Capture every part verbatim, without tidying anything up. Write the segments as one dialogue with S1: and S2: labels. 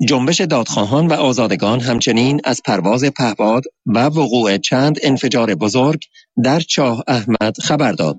S1: جنبش دادخواهان و آزادگان همچنین از پرواز پهپاد و وقوع چند انفجار بزرگ در چاه احمد خبر داد.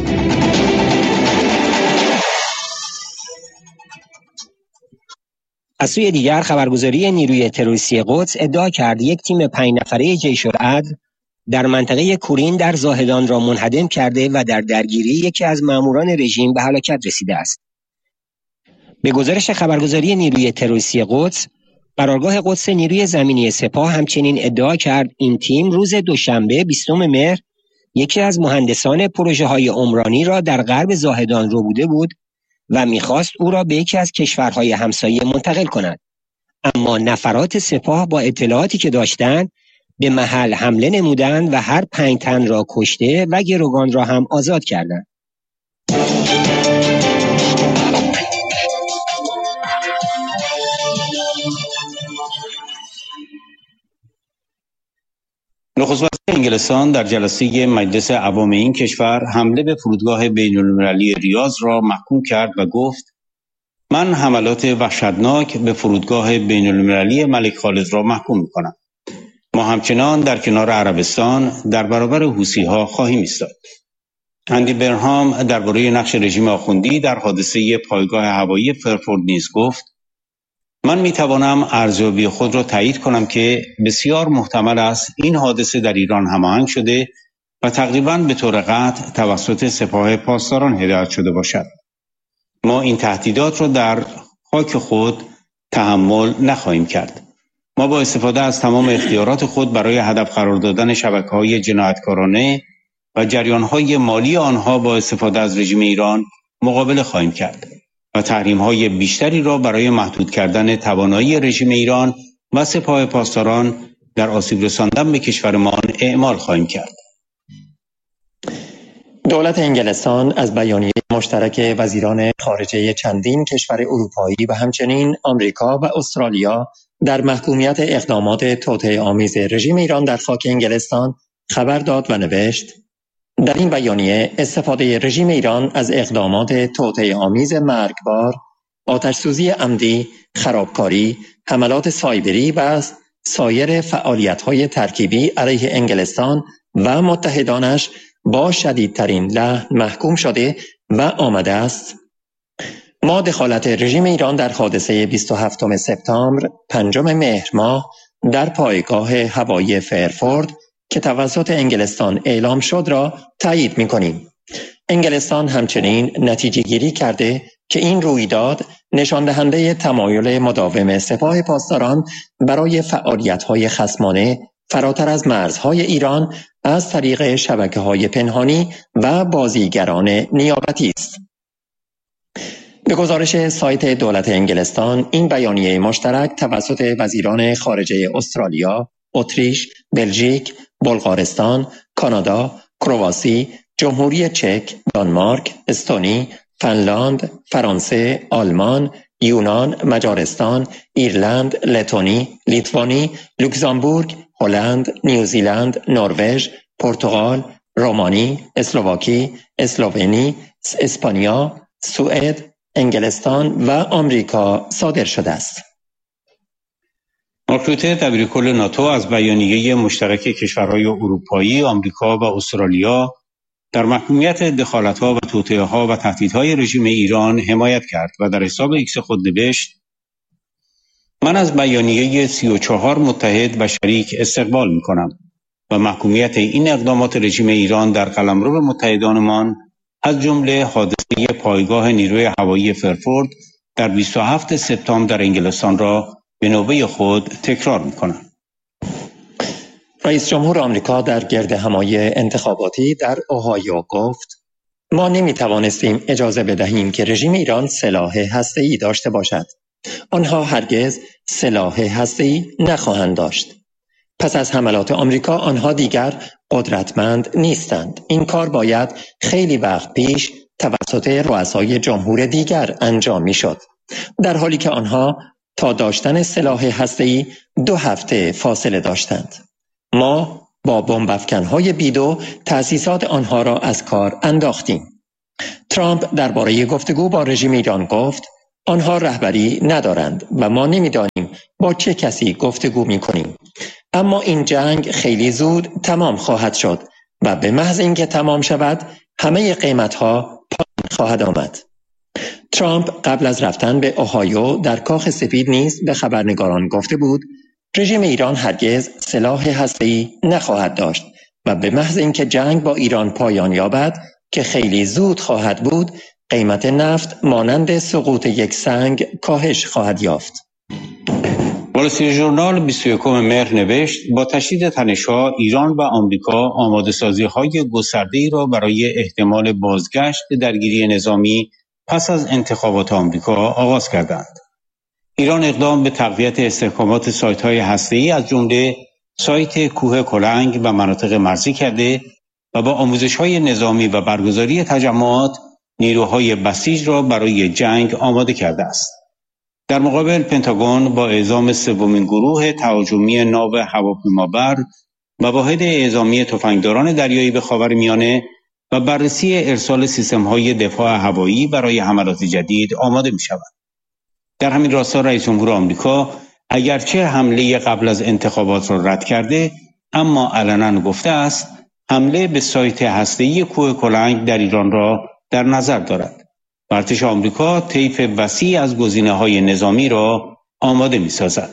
S2: از سوی دیگر خبرگزاری نیروی تروریستی قدس ادعا کرد یک تیم پنج نفره جیش العدل در منطقه کورین در زاهدان را منهدم کرده و در درگیری یکی از ماموران رژیم به هلاکت رسیده است. به گزارش خبرگزاری نیروی تروریستی قدس، قرارگاه قدس نیروی زمینی سپاه همچنین ادعا کرد این تیم روز دوشنبه بیستم مهر یکی از مهندسان پروژه های عمرانی را در غرب زاهدان ربوده بود و میخواست او را به یکی از کشورهای همسایه منتقل کند. اما نفرات سپاه با اطلاعاتی که داشتند به محل حمله نمودند و هر پنج تن را کشته و گروگان را هم آزاد کردند.
S3: نخست وزیر انگلستان در جلسه مجلس عوام این کشور حمله به فرودگاه بین‌المللی ریاض را محکوم کرد و گفت: من حملات وحشتناک به فرودگاه بین‌المللی ملک خالد را محکوم می‌کنم. ما همچنان در کنار عربستان در برابر حوثی‌ها خواهیم ایستاد. اندی برهام درباره نقش رژیم آخوندی در حادثه پایگاه هوایی فرفورد نیز گفت: من میتوانم ارزیابی خود را تایید کنم که بسیار محتمل است این حادثه در ایران هماهنگ شده و تقریباً به طور قطع توسط سپاه پاسداران هدایت شده باشد. ما این تهدیدات را در خاک خود تحمل نخواهیم کرد. ما با استفاده از تمام اختیارات خود برای هدف قرار دادن شبکه‌های جنایتکارانه و جریان‌های مالی آنها با استفاده از رژیم ایران مقابله خواهیم کرد و تحریم‌های بیشتری را برای محدود کردن توانایی رژیم ایران و سپاه پاسداران در آسیب رساندن به کشورمان اعمال خواهیم کرد.
S1: دولت انگلستان از بیانیه مشترک وزیران خارجه چندین کشور اروپایی و همچنین آمریکا و استرالیا در محکومیت اقدامات توطئه‌آمیز رژیم ایران در خاک انگلستان خبر داد و نوشت: در این بیانیه استفاده رژیم ایران از اقدامات توطئه‌آمیز مرگبار، آتش‌سوزی عمدی، خرابکاری، حملات سایبری و سایر فعالیت‌های ترکیبی علیه انگلستان و متحدانش با شدیدترین لحن محکوم شده و آمده است. ما دخالت رژیم ایران در حادثه بیست و هفتم سپتامبر پنجم مهر ماه در پایگاه هوایی فرفورد که توسط انگلستان اعلام شد را تایید می‌کنیم. انگلستان همچنین نتیجه گیری کرده که این رویداد نشان دهنده تمایل مداوم سپاه پاسداران برای فعالیت‌های خصمانه فراتر از مرزهای ایران از طریق شبکه‌های پنهانی و بازیگران نیابتی است. به گزارش سایت دولت انگلستان، این بیانیه مشترک توسط وزیران خارجه استرالیا، اتریش، بلژیک، بلغارستان، کانادا، کرواسی، جمهوری چک، دانمارک، استونی، فنلاند، فرانسه، آلمان، یونان، مجارستان، ایرلند، لتونی، لیتوانی، لوکزامبورگ، هلند، نیوزیلند، نروژ، پرتغال، رومانی، اسلواکی، اسلوونی، اسپانیا، سوئد، انگلستان و آمریکا صادر شده است.
S3: مارک روته دبیرکل ناتو از بیانیه مشترک کشورهای اروپایی، آمریکا و استرالیا در محکومیت دخالت‌ها و توطئه‌ها و تهدیدهای رژیم ایران حمایت کرد و در حساب ایکس خود نوشت: من از بیانیه سی و چهار متحد و شریک استقبال می‌کنم و محکومیت این اقدامات رژیم ایران در قلمرو متحدانمان از جمله حادثه پایگاه نیروی هوایی فرفورد در بیست و هفتم سپتامبر در انگلستان را به نوبه خود تکرار می‌کنم.
S1: رئیس جمهور آمریکا در گردهمایی انتخاباتی در اوهایو گفت: ما نمی‌توانستیم اجازه بدهیم که رژیم ایران سلاح هسته‌ای داشته باشد. آنها هرگز سلاح هسته‌ای نخواهند داشت. پس از حملات آمریکا آنها دیگر قدرتمند نیستند. این کار باید خیلی وقت پیش توسط رؤسای جمهور دیگر انجام می‌شد، در حالی که آنها تا داشتن سلاح هسته‌ای دو هفته فاصله داشتند. ما با بمب افکن‌های بیدو تأسیسات آنها را از کار انداختیم. ترامپ درباره گفتگو با رژیم ایران گفت: آنها رهبری ندارند و ما نمی‌دانیم با چه کسی گفتگو می کنیم. اما این جنگ خیلی زود تمام خواهد شد و به محض اینکه تمام شود همه قیمتها پایین خواهد آمد. ترامپ قبل از رفتن به اوهایو در کاخ سفید نیز به خبرنگاران گفته بود رژیم ایران هرگز سلاح هسته‌ای نخواهد داشت و به محض اینکه جنگ با ایران پایان یابد که خیلی زود خواهد بود، قیمت نفت مانند سقوط یک سنگ کاهش خواهد یافت.
S3: وال استریت ژورنال بیست و یکم مهر نوشت با تشدید تنش‌ها ایران و آمریکا آماده‌سازی‌های گسترده‌ای را برای احتمال بازگشت به درگیری نظامی پس از انتخابات آمریکا آغاز کردند. ایران اقدام به تقویت استحکامات سایت‌های هسته‌ای از جمله سایت کوه کلنگ و مناطق مرزی کرده و با آموزش‌های نظامی و برگزاری تجمعات نیروهای بسیج را برای جنگ آماده کرده است. در مقابل پنتاگون با اعزام سومین گروه تهاجمی ناو هواپیمابر و واحد اعزامی تفنگداران دریایی به خاورمیانه و بررسی ارسال سیستم‌های دفاع هوایی برای حملات جدید آماده می‌شود. در همین راستا رئیس جمهور آمریکا اگرچه حمله قبل از انتخابات را رد کرده، اما علنا گفته است حمله به سایت هسته‌ای کوه کلنگ در ایران را در نظر دارد. ارتش آمریکا طیف وسیع از گزینه‌های نظامی را آماده می‌سازد.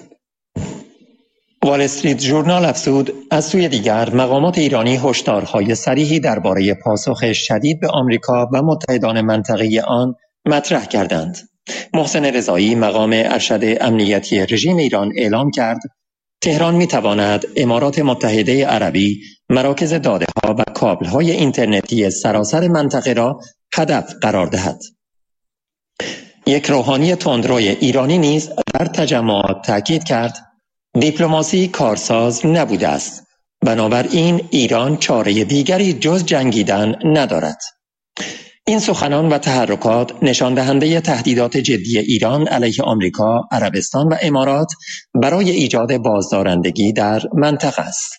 S1: وال استریت ژورنال افزود از سوی دیگر مقامات ایرانی هشدارهای صریحی درباره پاسخ شدید به آمریکا و متحدان منطقه‌ای آن مطرح کردند. محسن رضایی مقام ارشد امنیتی رژیم ایران اعلام کرد تهران می‌تواند امارات متحده عربی مراکز داده‌ها و کابل‌های اینترنتی سراسر منطقه را هدف قرار دهد. یک روحانی تندروی ایرانی نیز در تجمعات تاکید کرد دیپلماسی کارساز نبوده است، بنابراین ایران چاره دیگری جز جنگیدن ندارد. این سخنان و تحرکات نشان دهنده تهدیدات جدی ایران علیه آمریکا، عربستان و امارات برای ایجاد بازدارندگی در منطقه است.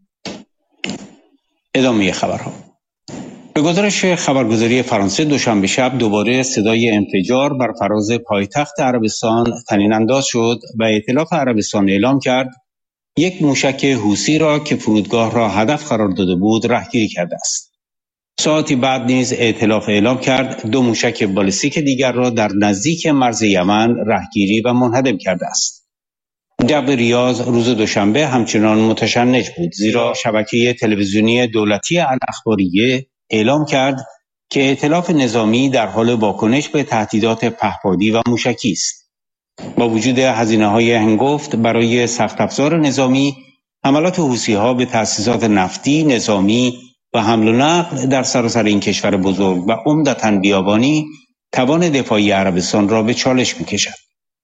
S3: ادامه خبرها. به گزارش خبرگزاری فرانسه دوشنبه شب دوباره صدای انفجار بر فراز پایتخت عربستان طنین انداز شد و ائتلاف عربستان اعلام کرد یک موشک حوثی را که فرودگاه را هدف قرار داده بود رهگیری کرده است. ساعتی بعد نیز ائتلاف اعلام کرد دو موشک بالستیک دیگر را در نزدیک مرز یمن رهگیری و منهدم کرده است. جو ریاض روز دوشنبه همچنان متشنج بود، زیرا شبکه تلویزیونی دولتی الاخباریه اعلام کرد که ائتلاف نظامی در حال واکنش به تهدیدات پهپادی و موشکی است. با وجود هزینه‌های هنگفت برای سخت افزار نظامی، حملات حوثی‌ها به تأسیسات نفتی، نظامی و حمل و نقل در سراسر این کشور بزرگ و عمدتاً بیابانی توان دفاعی عربستان را به چالش می‌کشد.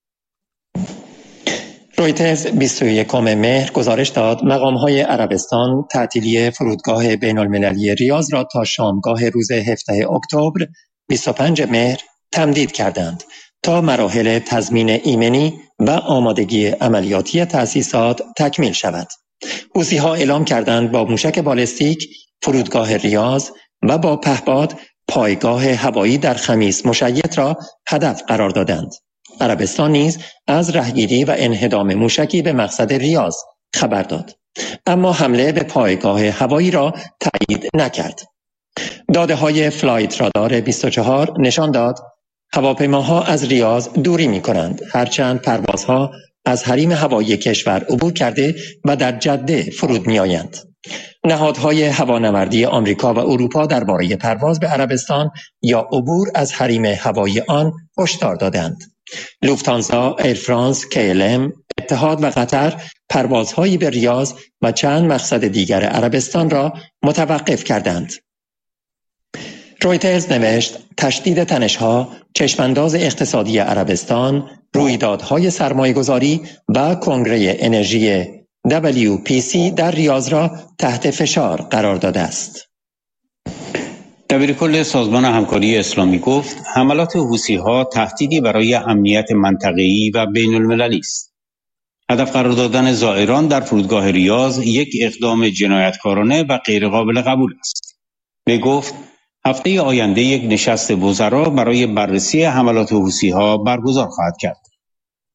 S1: رویترز بیست و یکم مهر گزارش داد مقام‌های عربستان تعطیلی فرودگاه بین‌المللی ریاض را تا شامگاه روز هفدهم اکتبر بیست و پنجم مهر تمدید کردند تا مراحل تضمین ایمنی و آمادگی عملیاتی تأسیسات تکمیل شود. حوثی‌ها اعلام کردند با موشک بالستیک فرودگاه ریاض و با پهپاد پایگاه هوایی در خمیس مشیط را هدف قرار دادند. عربستان نیز از رهگیری و انهدام موشکی به مقصد ریاض خبر داد، اما حمله به پایگاه هوایی را تایید نکرد. داده‌های فلایت رادار بیست و چهار نشان داد هواپیماها از ریاض دوری می‌کنند، هرچند پروازها از حریم هوایی کشور عبور کرده و در جده فرود می‌آیند. نهادهای هوانوردی آمریکا و اروپا درباره پرواز به عربستان یا عبور از حریم هوایی آن هشدار دادند. لوفتانزا، ایر فرانس، کی ال ام، اتحاد و قطر پروازهایی به ریاض و چند مقصد دیگر عربستان را متوقف کردند. رویترز نوشت تشدید تنش‌ها، چشمانداز اقتصادی عربستان، رویدادهای سرمایه‌گذاری و کنگره انرژی دبلیو پی سی در ریاض را تحت فشار قرار داده است.
S3: دبیرکل سازمان همکاری اسلامی گفت حملات حوثی‌ها تهدیدی برای امنیت منطقه‌ای و بین‌المللی است. هدف قرار دادن زائران در فرودگاه ریاض یک اقدام جنایتکارانه و غیرقابل قبول است. به گفت هفته آینده یک نشست وزرا برای بررسی حملات حوثی‌ها برگزار خواهد کرد.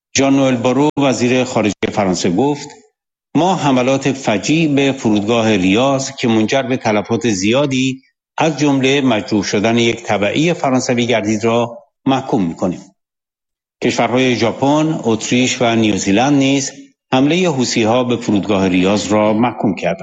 S3: ژان نوئل بارو وزیر خارجه فرانسه گفت ما حملات فجیع به فرودگاه ریاض که منجر به تلفات زیادی از جمله مجروح شدن یک تبعی فرانسوی گردید را محکوم می‌کنیم. کشورهای ژاپن، اتریش و نیوزیلند نیز حمله حوثی‌ها به فرودگاه ریاض را محکوم کردند.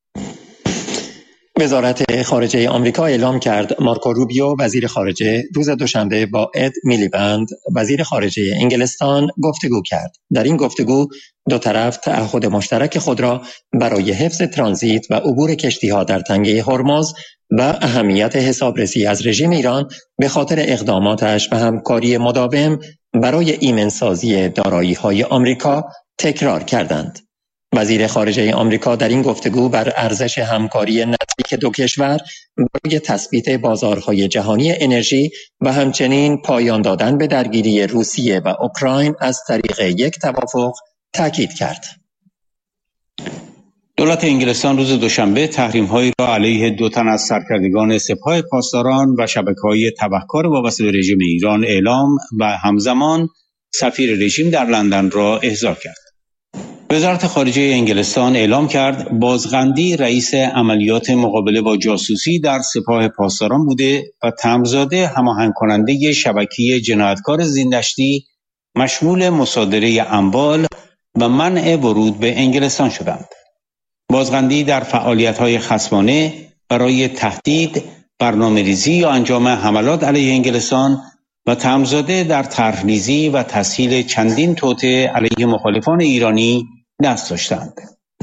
S1: وزارت خارجه آمریکا اعلام کرد مارکو روبیو وزیر خارجه روز دوشنبه با اد میلیبند وزیر خارجه انگلستان گفتگو کرد. در این گفتگو دو طرف تعهد مشترک خود را برای حفظ ترانزیت و عبور کشتی‌ها در تنگه هرمز و اهمیت حسابرسی از رژیم ایران به خاطر اقداماتش و همکاری مداوم برای ایمنسازی دارایی‌های آمریکا تکرار کردند. وزیر خارجه آمریکا در این گفتگو بر ارزش همکاری نزدیک دو کشور برای تثبیت بازارهای جهانی انرژی و همچنین پایان دادن به درگیری روسیه و اوکراین از طریق یک توافق تاکید کرد.
S3: دولت انگلستان روز دوشنبه تحریم‌هایی را علیه دو تن از سرکردگان سپاه پاسداران و شبکه‌های تبهکار وابسته به رژیم ایران اعلام و همزمان سفیر رژیم در لندن را احضار کرد. وزارت خارجه انگلستان اعلام کرد بازغندی رئیس عملیات مقابله با جاسوسی در سپاه پاسداران بوده و تمامزاده هماهنگ کننده شبکه جنایتکار زیندشتی مشمول مصادره اموال و منع ورود به انگلستان شدند. بازغندی در فعالیت‌های خصمانه برای تهدید، برنامه‌ریزی یا انجام حملات علیه انگلستان و تمامزاده در طرحریزی و تسهیل چندین توطئه علیه مخالفان ایرانی دست داشتند.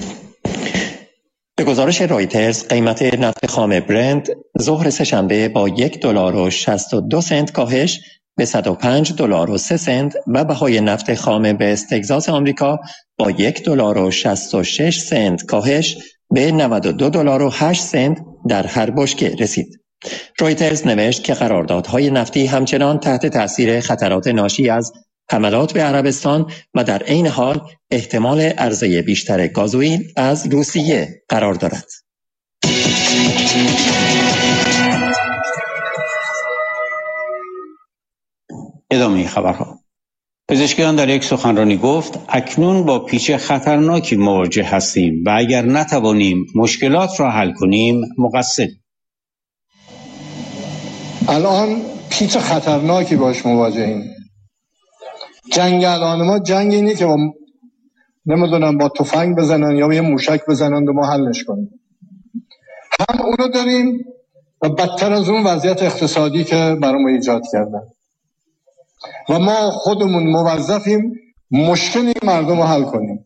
S1: به گزارش رایترز قیمت نفت خام برنت ظهر سه‌شنبه با یک دلار و شصت و دو سنت کاهش به صد و پنج دلار و سه سنت و بهای نفت خام وست تگزاس آمریکا با یک دلار و شصت و شش سنت کاهش به نود و دو دلار و هشت سنت در هر بشکه رسید. رویترز نوشت که قراردادهای نفتی همچنان تحت تاثیر خطرات ناشی از حملات به عربستان و در عین حال احتمال عرضه بیشتر گازوئیل از روسیه قرار دارد.
S3: ادامه خبرها. پزشکیان در یک سخنرانی گفت اکنون با پیچ خطرناکی مواجه هستیم و اگر نتوانیم مشکلات را حل کنیم مقصریم.
S4: الان پیچ خطرناکی باش مواجهیم. جنگ الان ما جنگ اینه که با نمیدونم با تفنگ بزنن یا یه موشک بزنن و ما حلش کنیم. هم اونو داریم و بدتر از اون وضعیت اقتصادی که برای ما ایجاد کردن و ما خودمون موظفیم مشکلی مردم رو حل کنیم.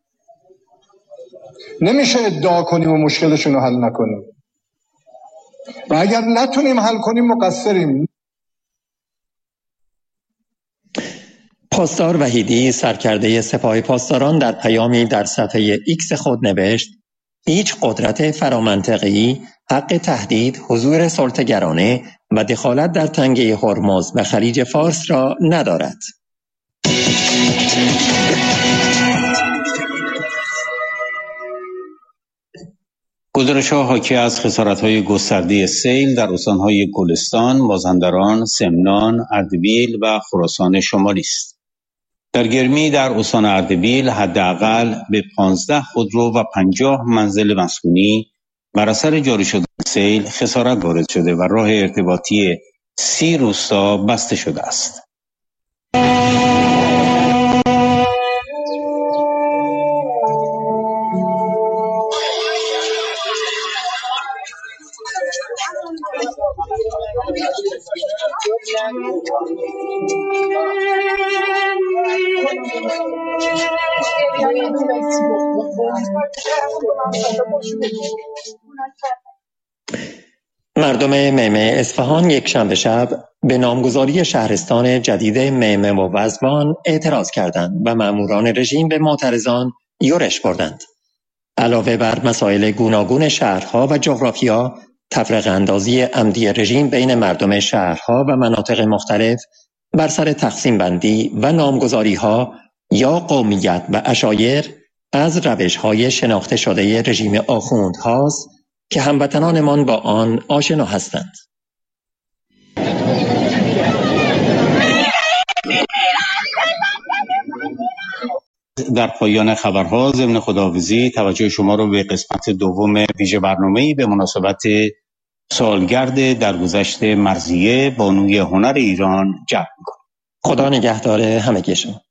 S4: نمیشه ادعا کنیم و مشکلشون رو حل نکنیم و اگر نتونیم حل کنیم مقصریم.
S1: پاسدار وحیدی سرکرده سپاه پاسداران در پیامی در صفحه ایکس خود نوشت هیچ قدرت فرامنطقی حق تهدید حضور سلطه‌گرانه و دخالت در تنگه هرمز و خلیج فارس را ندارد.
S3: گزارش‌ها حاکی از خسارت‌های گسترده سیل در استان‌های گلستان، مازندران، سمنان، اردبیل و خراسان شمالی است. در گرمی در استان اردبیل حداقل به پانزده خودرو و پنجاه منزل مسکونی بر اثر جاری شدن سیل خسارت وارد شده و راه ارتباطی سی روستا بسته شده است.
S1: مردم میمه اصفهان یک شنبه شب به نامگذاری شهرستان جدید میمه و وزبان اعتراض کردند و ماموران رژیم به معترضان یورش بردند. علاوه بر مسائل گوناگون شهرها و جغرافیا، تفرقه اندازی عمدی رژیم بین مردم شهرها و مناطق مختلف بر سر تقسیم بندی و نامگذاری ها یا قومیت و عشایر از روش های شناخته شده رژیم آخوندهاست که هموطنانمان با آن آشنا هستند.
S3: در پایان خبرها ضمن خداحافظی توجه شما رو به قسمت دوم ویژه برنامه‌ای به مناسبت سالگرد درگذشت مرضیه بانوی هنر ایران جلب می‌کنم.
S1: خدا نگهدار همگی شما.